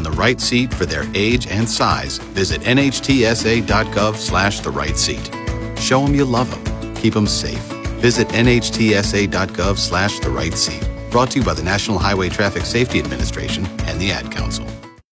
the right seat for their age and size, visit nhtsa.gov/the right seat. Show them you love them. Keep them safe. Visit nhtsa.gov/the right seat. Brought to you by the National Highway Traffic Safety Administration and the Ad Council.